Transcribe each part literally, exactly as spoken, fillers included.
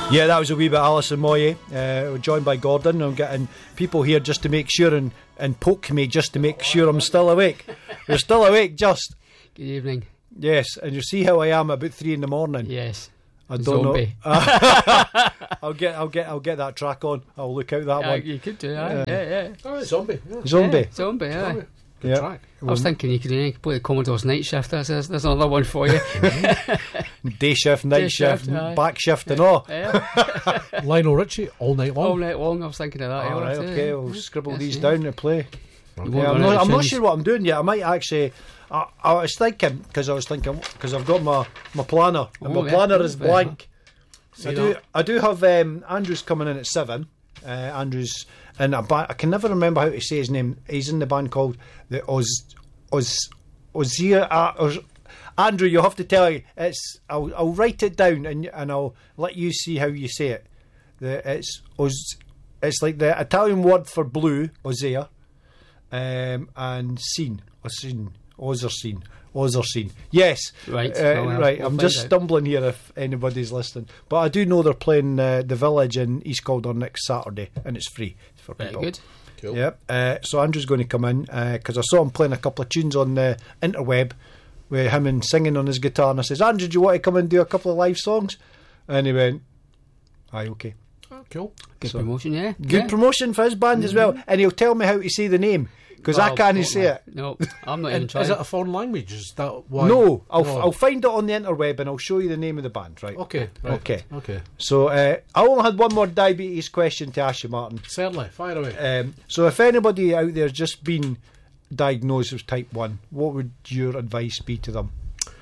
Yeah, that was a wee bit Alison Moyet. Uh, we're joined by Gordon. I'm getting people here just to make sure and, and poke me just to make sure I'm still awake. You're still awake, just. Good evening. Yes, and you see how I am about three in the morning. Yes. I don't Zombie. know. I'll get, I'll get, I'll get that track on. I'll look out that Yeah, one. you could do that. Uh, yeah, yeah. Oh, zombie. Yeah. Zombie. Yeah, zombie, yeah. Zombie. Good Yeah. track. I was thinking you could, you could play the Commodore's Night Shift. There's, there's, there's another one for you. Day shift, night Day shift, shift, aye. back shift, and all. Yeah. Lionel Richie, all night long. All night long. I was thinking of that. All right, earlier, okay, too. we'll scribble Yes, these yeah. down to play. You Yeah, won't I'm, run not, out of I'm not tunes. sure what I'm doing yet. I might actually. I, I was thinking because I was thinking because I've got my, my planner and Oh, my yeah, planner is very blank. See I do. that? I do have um, Andrews coming in at seven. Uh, Andrews and a ba- I can never remember how to say his name. He's in the band called the Oz Oz Ozir. Uh, Oz, Andrew, you'll have to tell you. It's. I'll, I'll write it down and and I'll let you see how you say it. The it's Oz. It's like the Italian word for blue, Ozir, um, and scene, Ozine, Ozerscene, Ozerscene. Yes, Right, uh, well, we'll- right. we'll I'm find just out. stumbling here if anybody's listening, but I do know they're playing uh, the Village in East Calder next Saturday, and it's free for Very people. good. Cool. Yep. Uh, so Andrew's going to come in because I saw him playing a couple of tunes on the interweb with him and singing on his guitar, and I says, Andrew, do you want to come and do a couple of live songs? And he went, aye, okay. Oh, cool. Good So- promotion, yeah. Good yeah. promotion for his band as well, and he'll tell me how to say the name because I Well, can't don't say I? it. No, I'm not even And trying. is it a foreign language? Is that why? No, I'll No. I'll find it on the interweb and I'll show you the name of the band. Right? Okay. Right. Okay. Okay. So uh, I only had one more diabetes question to ask you, Martin. Certainly. Fire away. Um, so if anybody out there's just been diagnosed with type one, what would your advice be to them?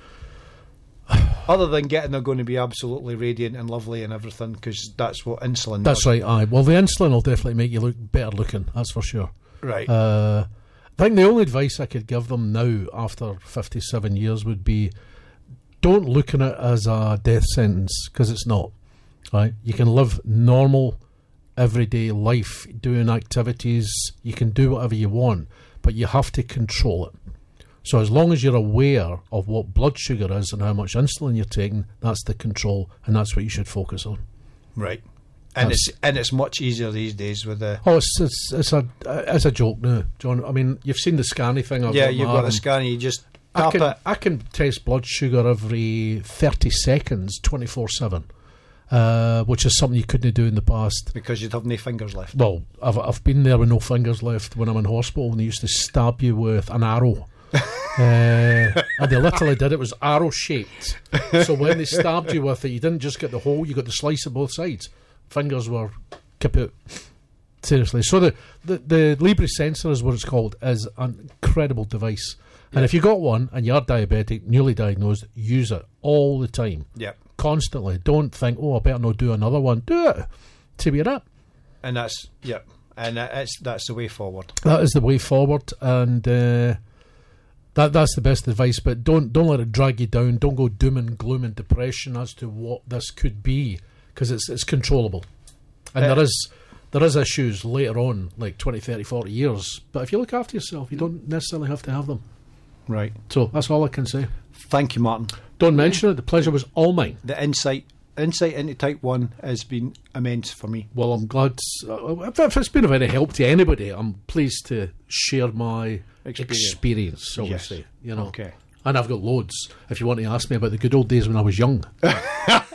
Other than getting they're going to be absolutely radiant and lovely and everything, because that's what insulin That's does. right. Aye. Well, the insulin will definitely make you look better looking. That's for sure. Right. Uh, I think the only advice I could give them now, after fifty-seven years, would be don't look at it as a death sentence, because it's not. Right? You can live normal, everyday life, doing activities. You can do whatever you want, but you have to control it. So as long as you're aware of what blood sugar is and how much insulin you're taking, that's the control, and that's what you should focus on. Right. And That's- it's and it's much easier these days with the Oh, it's it's, it's a it's a joke now, John. I mean, you've seen the scanny thing. I've yeah. got You've my got a arm. scan. You just I tap can it. I can test blood sugar every thirty seconds, twenty four seven, uh, which is something you couldn't do in the past. Because you'd have no fingers left. Well, I've I've been there with no fingers left when I'm in hospital, and they used to stab you with an arrow. uh, and they literally did it was arrow shaped. So when they stabbed you with it, you didn't just get the hole; you got the slice of both sides. Fingers were kaput. Seriously. So the, the the Libre sensor is what it's called, is an incredible device. And if you got one and you're diabetic, newly diagnosed, use it all the time, Yep. constantly. Don't think, oh, I better not do another one. Do it. See where you're at. And that's yep. And uh, it's that's the way forward. That is the way forward, and uh, that that's the best advice. But don't don't let it drag you down. Don't go doom and gloom and depression as to what this could be, because it's it's controllable, and Uh, there is there is issues later on, like twenty, thirty, forty years. But if you look after yourself, you don't necessarily have to have them. Right. So that's all I can say. Thank you, Martin. Don't mention it. The pleasure was all mine. The insight insight into type one has been immense for me. Well, I'm glad. Uh, if, if it's been of any help to anybody, I'm pleased to share my Experience. experience, shall Yes. we say. You know. Okay. And I've got loads. If you want to ask me about the good old days when I was young.